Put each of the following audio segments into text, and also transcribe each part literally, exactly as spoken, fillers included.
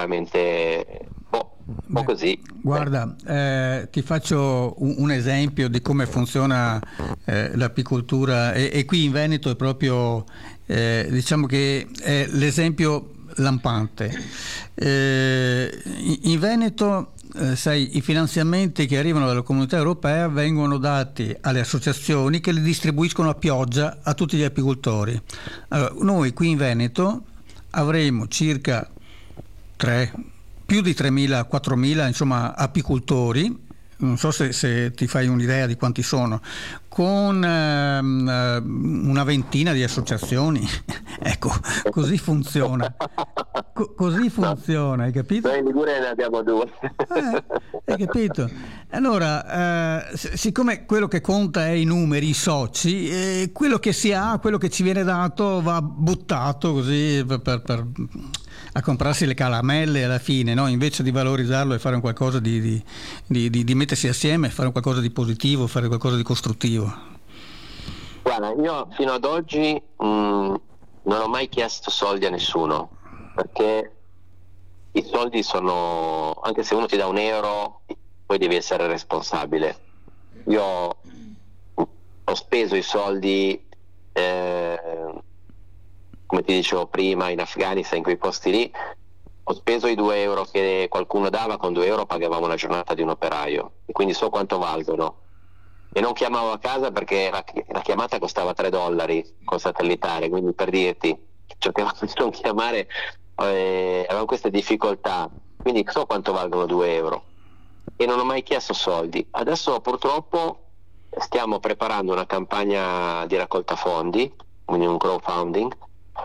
veramente boh, un po' così. Guarda, eh, ti faccio un, un esempio di come funziona eh, l'apicoltura e, e qui in Veneto è proprio, eh, diciamo che è l'esempio lampante. Eh, in, in Veneto, eh, sai, i finanziamenti che arrivano dalla Comunità Europea vengono dati alle associazioni che li distribuiscono a pioggia a tutti gli apicoltori. Allora, noi qui in Veneto avremo circa tre, più di tremila, quattromila insomma apicoltori, non so se, se ti fai un'idea di quanti sono, con ehm, una ventina di associazioni. Ecco, così funziona. Co- così funziona, hai capito? Noi in Liguria ne abbiamo due. Eh, hai capito? Allora, eh, s- siccome quello che conta è i numeri, i soci, eh, quello che si ha, quello che ci viene dato va buttato così per, per- per- a comprarsi le caramelle alla fine, no? Invece di valorizzarlo e fare un qualcosa di, di, di, di- di mettersi assieme, fare un qualcosa di positivo, fare qualcosa di costruttivo. Guarda, io fino ad oggi mh, non ho mai chiesto soldi a nessuno, perché i soldi sono, anche se uno ti dà un euro, poi devi essere responsabile. Io ho speso i soldi, eh, come ti dicevo prima, in Afghanistan, in quei posti lì, ho speso i due euro che qualcuno dava, con due euro pagavamo la giornata di un operaio, e quindi so quanto valgono. E non chiamavo a casa perché la, la chiamata costava tre dollari con satellitare, quindi per dirti, cercavo di non chiamare, eh, avevo queste difficoltà, quindi so quanto valgono due euro e non ho mai chiesto soldi. Adesso purtroppo stiamo preparando una campagna di raccolta fondi, quindi un crowdfunding,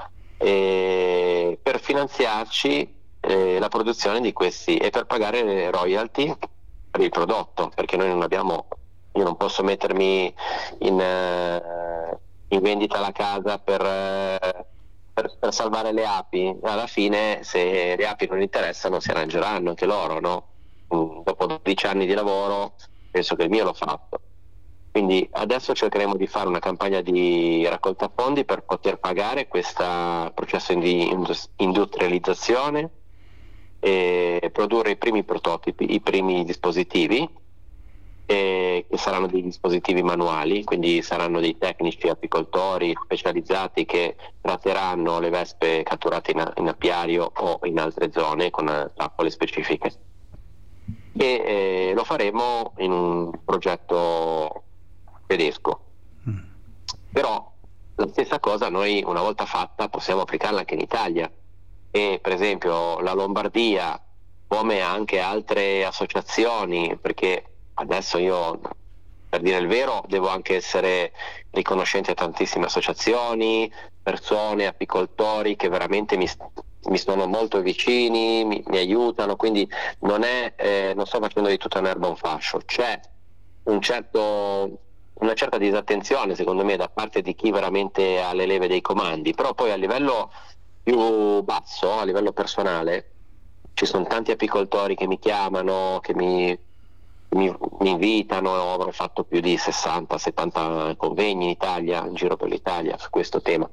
eh, per finanziarci eh, la produzione di questi e per pagare le royalty per il prodotto, perché noi non abbiamo, io non posso mettermi in, eh, in vendita la casa per, eh, per, per salvare le api. Alla fine, se le api non interessano, si arrangeranno anche loro, no? Mm, dopo dodici anni di lavoro penso che il mio l'ho fatto. Quindi adesso cercheremo di fare una campagna di raccolta fondi per poter pagare questo processo di industrializzazione e produrre i primi prototipi, i primi dispositivi, eh, che saranno dei dispositivi manuali, quindi saranno dei tecnici apicoltori specializzati che tratteranno le vespe catturate in, in apiario o in altre zone con trappole specifiche. E eh, lo faremo in un progetto tedesco. Mm. Però la stessa cosa noi una volta fatta possiamo applicarla anche in Italia, e per esempio la Lombardia, come anche altre associazioni, perché adesso io, per dire il vero, devo anche essere riconoscente a tantissime associazioni, persone, apicoltori che veramente mi, mi sono molto vicini, mi, mi aiutano, quindi non è eh, non sto facendo di tutta un'erba un fascio, c'è un certo una certa disattenzione secondo me da parte di chi veramente ha le leve dei comandi, però poi a livello più basso, a livello personale, ci sono tanti apicoltori che mi chiamano, che mi, mi, mi invitano. Avrò fatto più di sessanta settanta convegni in Italia, in giro per l'Italia su questo tema,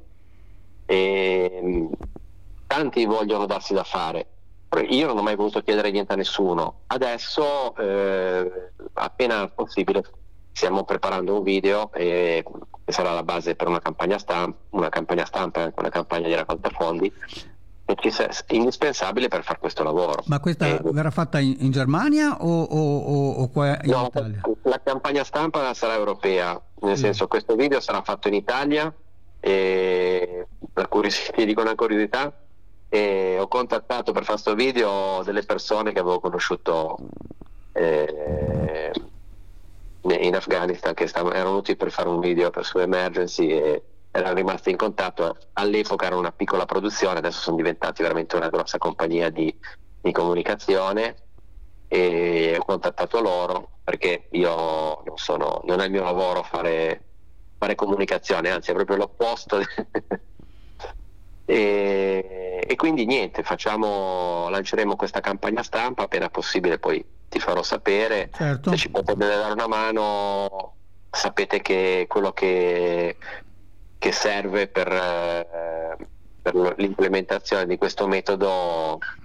e tanti vogliono darsi da fare. Io non ho mai voluto chiedere niente a nessuno. Adesso eh, appena possibile stiamo preparando un video e che sarà la base per una campagna stampa, una campagna stampa e anche una campagna di raccolta fondi, che ci è indispensabile per fare questo lavoro. Ma questa e, verrà fatta in, in Germania o, o, o, o qua in no, Italia? La campagna stampa sarà europea, nel sì. senso questo video sarà fatto in Italia, e per cui ti dico una curiosità, e ho contattato per fare questo video delle persone che avevo conosciuto eh, in Afghanistan, che stavano, erano venuti per fare un video per su Emergency e erano rimasti in contatto. All'epoca era una piccola produzione, adesso sono diventati veramente una grossa compagnia di, di comunicazione, e ho contattato loro perché io non sono, non è il mio lavoro fare, fare comunicazione, anzi è proprio l'opposto. e, e quindi niente, facciamo, lanceremo questa campagna stampa appena possibile, poi ti farò sapere. Certo. Se ci potete dare una mano, sapete che quello che, che serve per, eh, per l'implementazione di questo metodo